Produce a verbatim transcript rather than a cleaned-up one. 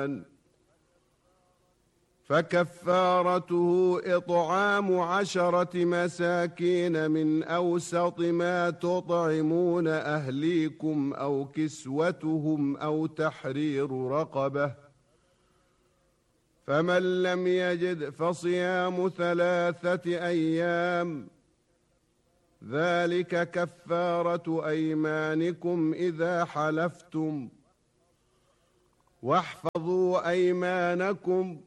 شيئا فكفارته إطعام عشرة مساكين من أوسط ما تطعمون أهليكم أو كسوتهم أو تحرير رقبة، فمن لم يجد فصيام ثلاثة أيام، ذلك كفارة أيمانكم إذا حلفتم، واحفظوا أيمانكم،